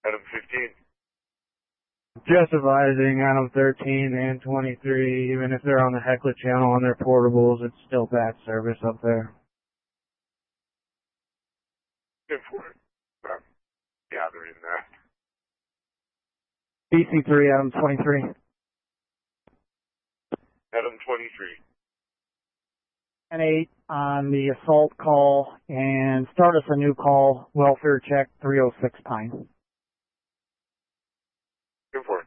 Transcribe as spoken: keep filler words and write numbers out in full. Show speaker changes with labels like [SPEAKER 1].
[SPEAKER 1] Adam fifteen.
[SPEAKER 2] Just advising Adam thirteen and twenty-three, even if they're on the Heckler channel on their portables, it's still bad service up there.
[SPEAKER 1] Good for it. Um, gathering that.
[SPEAKER 2] B C three, Adam twenty-three.
[SPEAKER 1] Adam twenty-three.
[SPEAKER 3] And eight on the assault call, and start us a new call, welfare check three oh six Pine.
[SPEAKER 1] Good for it.